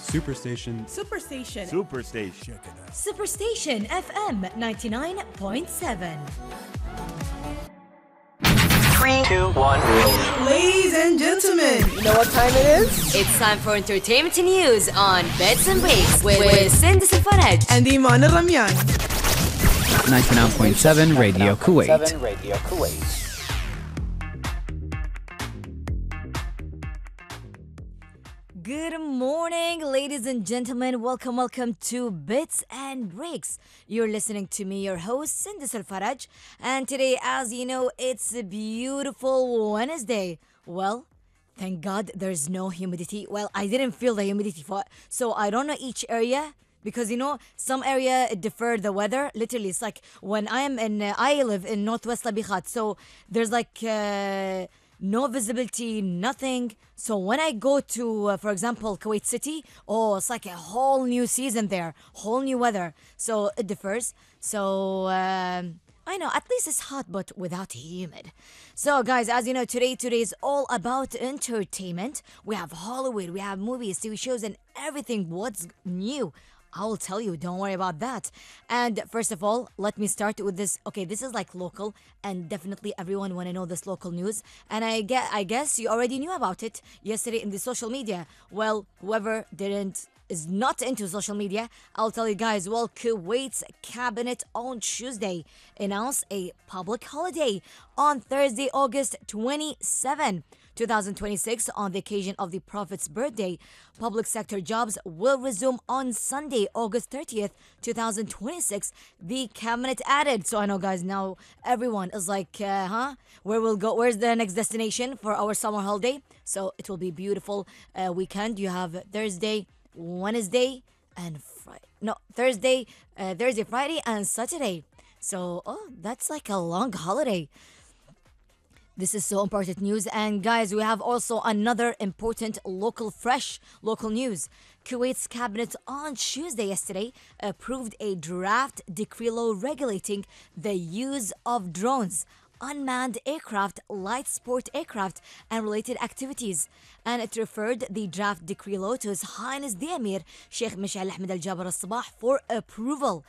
Superstation. Superstation. Superstation. Check it out. Superstation FM 99.7. 3, 2, 1. Ladies and gentlemen, you know what time it is? It's time for entertainment news on Beds and Breaks with Cindy Safaraj. And Iman Ramyan. 99.7 Radio Kuwait. 7 Radio Kuwait. Good morning, ladies and gentlemen. Welcome to Bits and Breaks. You're listening to me, your host, Cindy Safaraj. And today, as you know, it's a beautiful Wednesday. Well, thank God there's no humidity. Well, I didn't feel the humidity so I don't know each area. Because some area it differ the weather. Literally, it's like when I live in Northwest Labikhat, so there's like no visibility, nothing. So when I go to, for example, Kuwait City, it's like a whole new season there, whole new weather. So it differs. So I know at least it's hot, but without humid. So guys, as you know, today is all about entertainment. We have Hollywood, we have movies, TV shows, and everything. What's new? I will tell you, don't worry about that. And first of all, let me start with this. Okay, this is like local, and definitely everyone want to know this local news. And I guess you already knew about it yesterday in the social media. Well, whoever is not into social media, I'll tell you guys. Well, Kuwait's cabinet on Tuesday announced a public holiday on Thursday, August 27, 2026, on the occasion of the Prophet's birthday. Public sector jobs will resume on Sunday, August 30th, 2026. The cabinet added. So I know, guys, now everyone is like, where we'll go? Where's the next destination for our summer holiday? So it will be beautiful weekend. You have Thursday, Wednesday, and Friday. No, Thursday, Friday, and Saturday. So, that's like a long holiday. This is so important news. And guys, we have also another important local news. Kuwait's cabinet on Tuesday yesterday approved a draft decree law regulating the use of drones, unmanned aircraft, light sport aircraft, and related activities. And it referred the draft decree law to His Highness the Emir, Sheikh Mishal Ahmed Al Jaber Al Sabah, for approval.